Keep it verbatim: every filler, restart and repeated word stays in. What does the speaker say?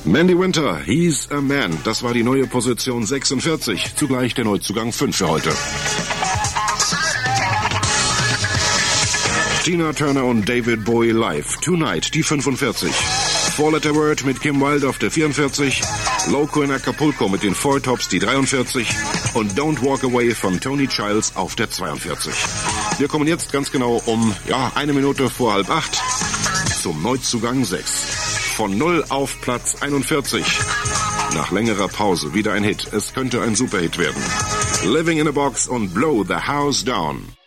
Mandy Winter, He's a Man. Das war die neue Position sechsundvierzig. Zugleich der Neuzugang fünf für heute. Tina Turner und David Bowie live. Tonight, die fünfundvierzig. Four Letter Word mit Kim Wilde auf der vierundvierzig. Loco in Acapulco mit den Four Tops, die dreiundvierzig. Und Don't Walk Away von Tony Childs auf der zweiundvierzig. Wir kommen jetzt ganz genau um, ja, eine Minute vor halb acht zum Neuzugang sechs. Von null auf Platz einundvierzig. Nach längerer Pause wieder ein Hit. Es könnte ein Superhit werden. Living in a Box und Blow the House Down.